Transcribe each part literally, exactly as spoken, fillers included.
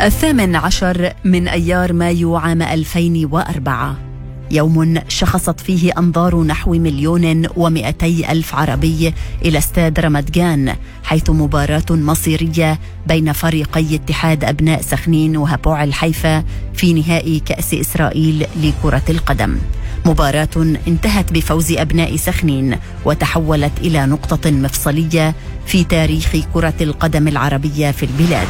الثامن عشر من أيار مايو عام ألفين وأربعة، يوم شخصت فيه أنظار نحو مليون ومئتي ألف عربي إلى استاد رمضان، حيث مباراة مصيرية بين فريقي اتحاد أبناء سخنين وهبوع الحيفا في نهائي كأس إسرائيل لكرة القدم. مباراة انتهت بفوز أبناء سخنين وتحولت إلى نقطة مفصلية في تاريخ كرة القدم العربية في البلاد.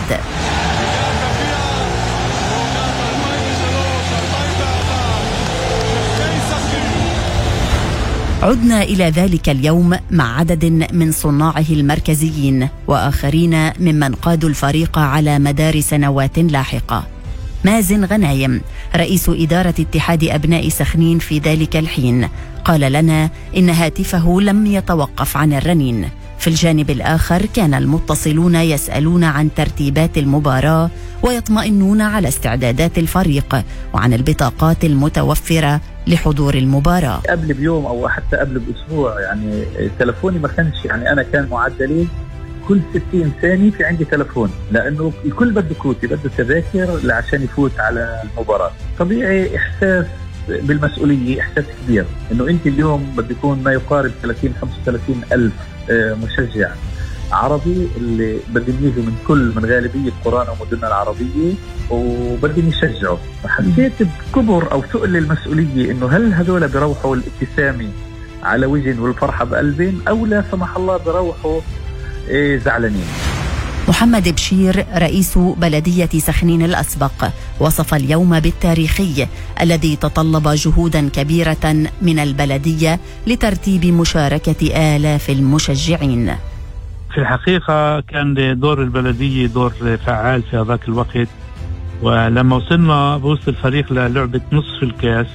عدنا إلى ذلك اليوم مع عدد من صناعه المركزيين وآخرين ممن قادوا الفريق على مدار سنوات لاحقة. مازن غنايم رئيس إدارة اتحاد أبناء سخنين في ذلك الحين قال لنا إن هاتفه لم يتوقف عن الرنين. في الجانب الآخر كان المتصلون يسألون عن ترتيبات المباراة ويطمئنون على استعدادات الفريق وعن البطاقات المتوفرة لحضور المباراة. قبل بيوم أو حتى قبل بأسبوع يعني تلفوني ما كانش، يعني أنا كان معدلي كل ستين ثانية في عندي تلفون، لأنه الكل بده كروتي بده تذاكر عشان يفوت على المباراة. طبيعي إحساس بالمسؤولية، إحساس كبير إنه أنت اليوم بده يكون ما يقارب ثلاثين خمسة وثلاثين ألف مشجع عربي اللي بدهم يجوا من كل من غالبية قرانا ومدننا العربية وبدهم يشجعوا. فحسيت بكبر أو ثقل المسؤولية إنه هل هذول بيروحوا الابتسامة على وجهن والفرحة بقلبين أو لا سمح الله بيروحوا إيه زعلانين. محمد بشير رئيس بلدية سخنين الأسبق وصف اليوم بالتاريخي الذي تطلب جهودا كبيرة من البلدية لترتيب مشاركة آلاف المشجعين. في الحقيقة كان دور البلدية دور فعال في هذاك الوقت، ولما وصلنا بوسط الفريق للعبة نصف الكاس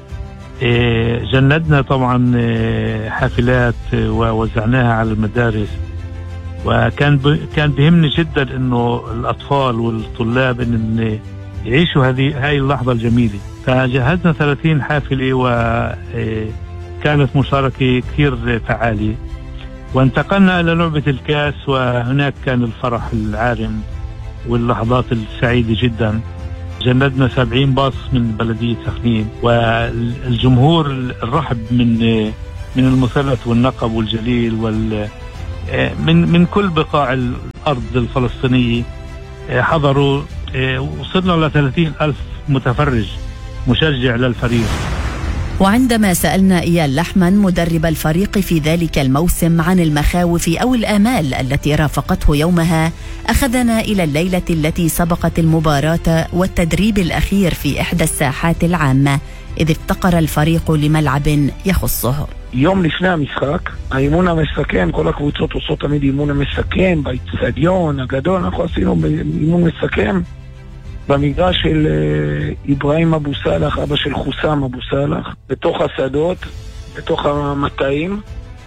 جندنا طبعا حافلات ووزعناها على المدارس، وكان كان بيهمني جدا انه الاطفال والطلاب ان يعيشوا هذه هاي اللحظه الجميله. فجهزنا ثلاثين حافله وكانت مشاركه كثير فعاله، وانتقلنا الى لعبه الكاس، وهناك كان الفرح العارم واللحظات السعيده جدا. جندنا سبعين باص من بلديه سخنين، والجمهور الرحب من من المثلث والنقب والجليل وال من من كل بقاع الأرض الفلسطينية حضروا. وصلنا ل ثلاثين ألف متفرج مشجع للفريق. وعندما سألنا إيال لحمن مدرب الفريق في ذلك الموسم عن المخاوف أو الآمال التي رافقته يومها، أخذنا إلى الليلة التي سبقت المباراة والتدريب الأخير في إحدى الساحات العامة، إذ افتقر الفريق למלعب يخصه. יום לפני המשחק, האימון המסכם, כל הקבוצות עושות תמיד אימון המסכם, באצטדיון הגדול, אנחנו עשינו אימון מסכם, במגרש של איברהים אבו סלח, אבא של חוסם אבו סלח, בתוך השדות, בתוך המטעים,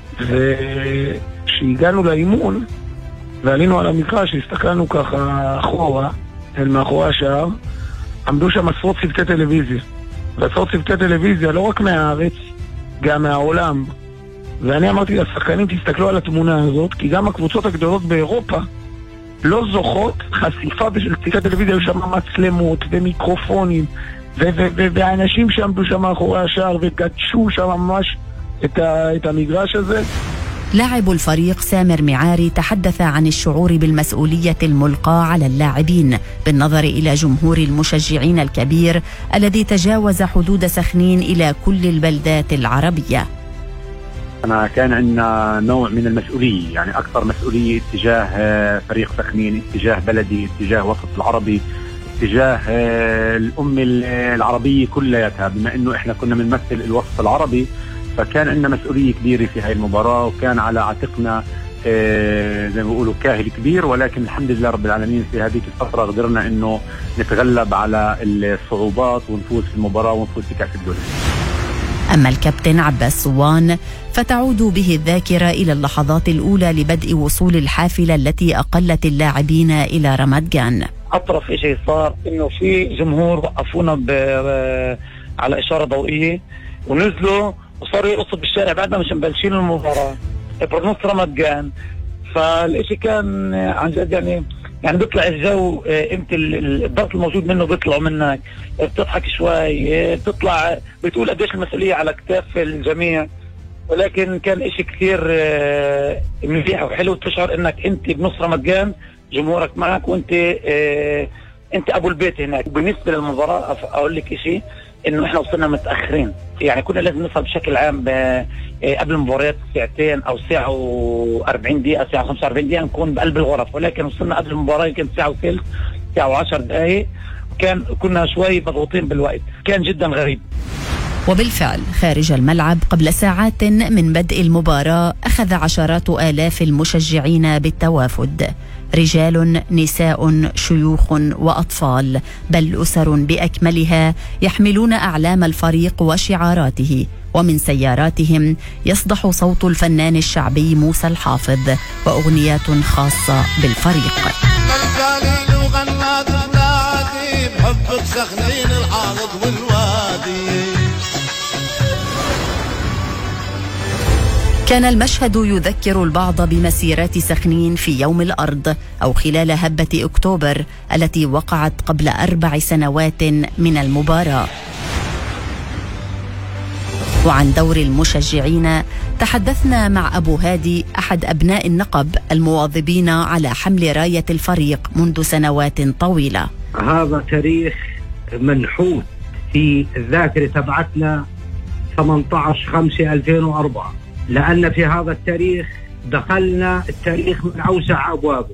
וכשהגענו לאימון, ועלינו על המגרש, הסתכלנו ככה אחורה, אל מאחורי השער, עמדו שם עשרות צוותי טלוויזיה, ועשרות צוותי טלוויזיה, לא רק מהארץ, גם מהעולם. ואני אמרתי לשחקנים, תסתכלו על התמונה הזאת, כי גם הקבוצות הגדולות באירופה לא זוכות חשיפה בשביל ציקת טלוויזיה. היו שם מצלמות ומיקרופונים ואנשים שעמדו שם מאחורי השער וגדשו שם ממש את, ה- את המגרש הזה. لاعب الفريق سامر معاري تحدث عن الشعور بالمسؤولية الملقاة على اللاعبين بالنظر إلى جمهور المشجعين الكبير الذي تجاوز حدود سخنين إلى كل البلدات العربية. أنا كان عندنا نوع من المسؤولية، يعني أكثر مسؤولية اتجاه فريق سخنين، اتجاه بلدي، اتجاه وسط العربي، اتجاه الأمة العربية كلها، بما أنه إحنا كنا بنمثل الوسط العربي، فكان عندنا مسؤولية كبيرة في هاي المباراة، وكان على عاتقنا زي ما بيقولوا كاهل كبير، ولكن الحمد لله رب العالمين في هذه الفترة قدرنا إنه نتغلب على الصعوبات ونفوز في المباراة ونفوز في كأس الدوري. أما الكابتن عباس صوان فتعود به الذاكرة إلى اللحظات الأولى لبدء وصول الحافلة التي أقلت اللاعبين إلى رمضان. أطرف شيء صار إنه في جمهور وقفونا على إشارة ضوئية ونزلوا وصاروا يرقصوا بالشارع بعد ما مش مبلشين المباراة بنص رمضان. فالإشي كان عن جد يعني يعني بيطلع الجو امتى الضغط الموجود منه بيطلعوا منك، بتضحك شوي، بتطلع بتقول قديش المسؤولية على كتاف الجميع. ولكن كان اشي كثير مليح وحلو، تشعر انك انت بنص رمضان جمهورك معك وانت انت ابو البيت هناك. بالنسبة للمباراة اقول لك اشي، انه احنا وصلنا متاخرين، يعني كنا لازم نوصل بشكل عام قبل المباريات ساعتين او ساعه وأربعين دقيقه، ساعه وخمسة وأربعين دقيقه نكون بقلب الغرف، ولكن وصلنا قبل المباراه يمكن ساعه وثلث، ساعه وعشر دقائق. كان كنا شوي مضغوطين بالوقت، كان جدا غريب. وبالفعل خارج الملعب قبل ساعات من بدء المباراة أخذ عشرات آلاف المشجعين بالتوافد، رجال نساء شيوخ وأطفال، بل أسر بأكملها يحملون أعلام الفريق وشعاراته، ومن سياراتهم يصدح صوت الفنان الشعبي موسى الحافظ وأغنيات خاصة بالفريق. كان المشهد يذكر البعض بمسيرات سخنين في يوم الأرض أو خلال هبة أكتوبر التي وقعت قبل أربع سنوات من المباراة. وعن دور المشجعين تحدثنا مع أبو هادي أحد أبناء النقب المواظبين على حمل راية الفريق منذ سنوات طويلة. هذا تاريخ منحوت في الذاكرة تبعتنا ثمانية عشر خمسة ألفين وأربعة، لأن في هذا التاريخ دخلنا التاريخ من أوسع أبوابه.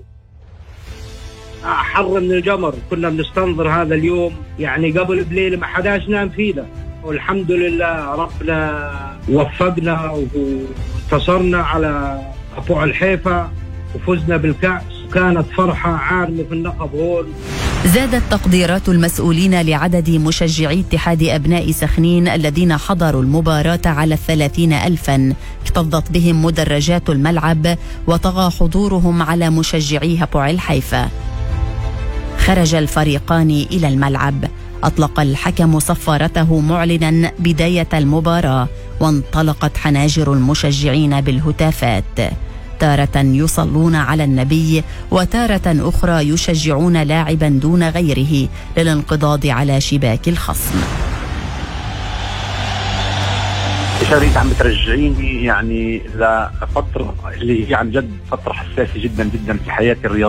حر من الجمر، كنا بنستنظر هذا اليوم، يعني قبل بليلة ما حداش نام فينا، والحمد لله ربنا وفقنا وانتصرنا على أبو الحيفا وفزنا بالكأس، وكانت فرحة عارمة في النقب هون. زادت تقديرات المسؤولين لعدد مشجعي اتحاد أبناء سخنين الذين حضروا المباراة على الثلاثين ألفا، اكتظت بهم مدرجات الملعب وطغى حضورهم على مشجعي أبو الحيفا. خرج الفريقان إلى الملعب، أطلق الحكم صفارته معلنا بداية المباراة، وانطلقت حناجر المشجعين بالهتافات، تارة يصلون على النبي وتارة أخرى يشجعون لاعبا دون غيره للانقضاض على شباك الخصم. شريك عم بترجعيني يعني لفترة اللي هي عن جد فترة حساسة جدا جدا في حياتي الرياضية.